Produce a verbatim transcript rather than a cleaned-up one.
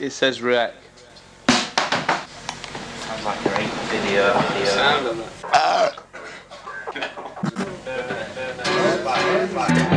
It says wreck. Sounds like a great video. video. Sound on that. Ah.